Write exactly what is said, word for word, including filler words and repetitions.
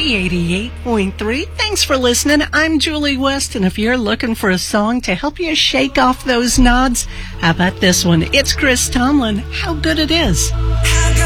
Country eighty-eight point three. Thanks for listening. I'm Julie West, and if you're looking for a song to help you shake off those nods, how about this one? It's Chris Tomlin, How Good It Is.